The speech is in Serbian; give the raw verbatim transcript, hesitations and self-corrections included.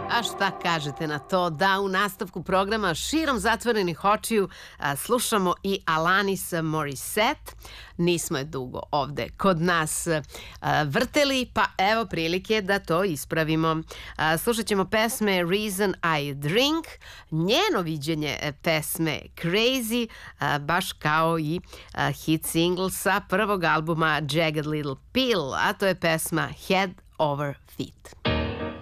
A šta kažete na to da u nastavku programa Širom zatvorenih očiju a, slušamo i Alanis Morissette. Nismo je dugo ovde kod nas a, vrteli, pa evo prilike da to ispravimo. A, slušat ćemo pesme Reason I Drink, njeno viđenje pesme Crazy, a, baš kao i a, hit single sa prvog albuma Jagged Little Pill, a to je pesma Head Over Feet.